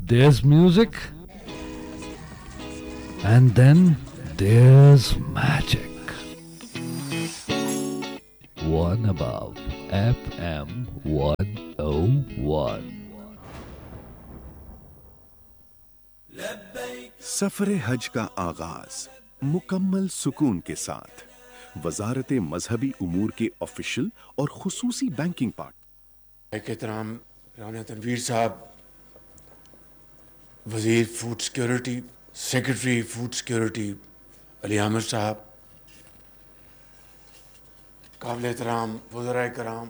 There's music, and then there's magic. One above FM 101. سفر حج کا آغاز مکمل سکون کے ساتھ وزارت مذہبی امور کے آفیشل اور خصوصی بینکنگ پارٹ احترام رانا تنویر صاحب، وزیر food security, secretary food security علی عامر صاحب، قابل احترام وزراء کرام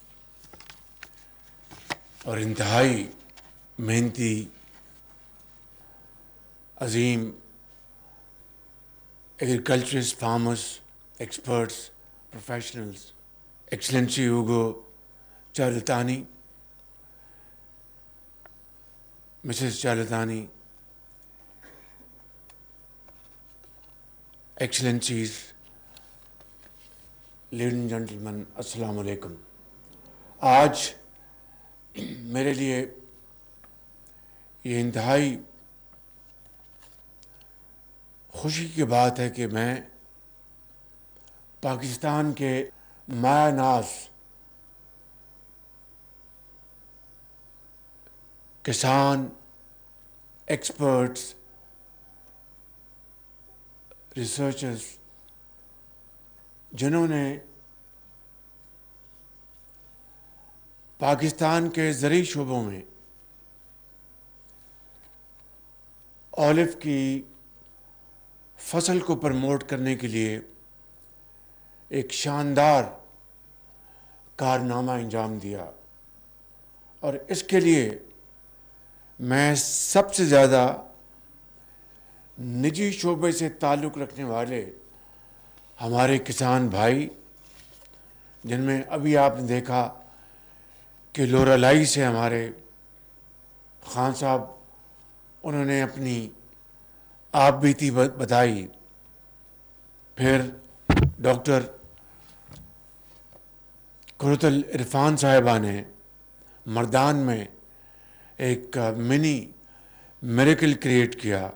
اور انتہائی محنتی عظیم agriculturist, farmers, experts, professionals, excellency Ugo چارلتانی، Mrs چارلتانی، ایکسلنسیز، ladies and gentlemen, السلام علیکم۔ آج میرے لیے یہ انتہائی خوشی کی بات ہے کہ میں پاکستان کے مایہ ناز کسان، ایکسپرٹس، ریسرچرز، جنہوں نے پاکستان کے زرعی شعبوں میں اولیو کی فصل کو پروموٹ کرنے کے لیے ایک شاندار کارنامہ انجام دیا، اور اس کے لیے میں سب سے زیادہ نجی شعبے سے تعلق رکھنے والے ہمارے کسان بھائی، جن میں ابھی آپ نے دیکھا کہ لورالائی سے ہمارے خان صاحب، انہوں نے اپنی آپ بیتی بتائی، پھر ڈاکٹر قرۃ العرفان صاحبہ نے مردان میں ایک منی میریکل کریٹ کیا،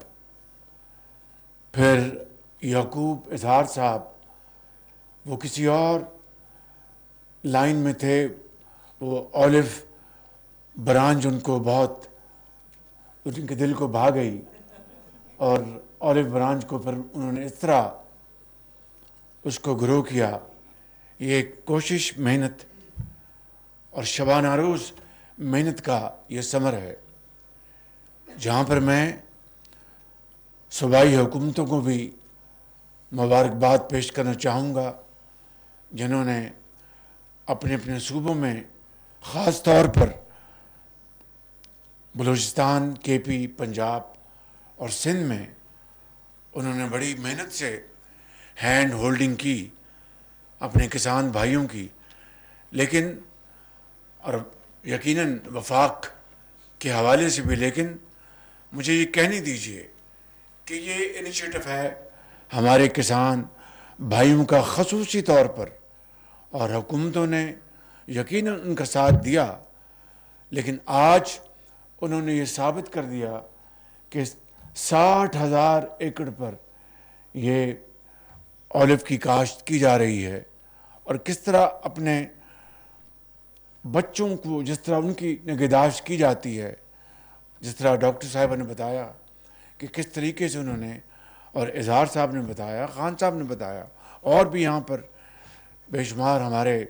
پھر یعقوب اظہار صاحب، وہ کسی اور لائن میں تھے، وہ اولیو برانچ ان کو بہت، ان کے دل کو بھا گئی، اور اولیو برانچ کو پھر انہوں نے اس طرح اس کو گرو کیا۔ یہ ایک کوشش، محنت اور شبانہ روز محنت کا یہ ثمر ہے، جہاں پر میں صوبائی حکومتوں کو بھی مبارکباد پیش کرنا چاہوں گا، جنہوں نے اپنے اپنے صوبوں میں، خاص طور پر بلوچستان، کے پی، پنجاب اور سندھ میں، انہوں نے بڑی محنت سے ہینڈ ہولڈنگ کی اپنے کسان بھائیوں کی، لیکن اور یقیناً وفاق کے حوالے سے بھی، لیکن مجھے یہ کہنے دیجئے کہ یہ انیشیٹو ہے ہمارے کسان بھائیوں کا خصوصی طور پر، اور حکومتوں نے یقیناً ان کا ساتھ دیا، لیکن آج انہوں نے یہ ثابت کر دیا کہ 60,000 ایکڑ پر یہ اولیو کی کاشت کی جا رہی ہے، اور کس طرح اپنے بچوں کو، جس طرح ان کی نگہداشت کی جاتی ہے، جس طرح ڈاکٹر صاحبہ نے بتایا کہ کس طریقے سے انہوں نے، اور اظہار صاحب نے بتایا، خان صاحب نے بتایا، اور بھی یہاں پر بے شمار ہمارے